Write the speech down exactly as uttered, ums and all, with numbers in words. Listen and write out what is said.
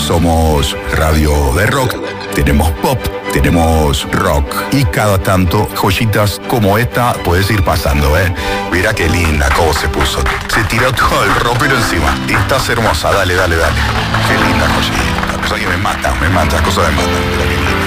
Somos radio de rock, tenemos pop, tenemos rock y cada tanto joyitas como esta puedes ir pasando, ¿eh? Mira qué linda cómo se puso. Se tiró todo el ropero encima. Estás hermosa, dale, dale, dale. Qué linda joyita. Cosas que me matan, me matan, cosas me matan. Mira qué linda.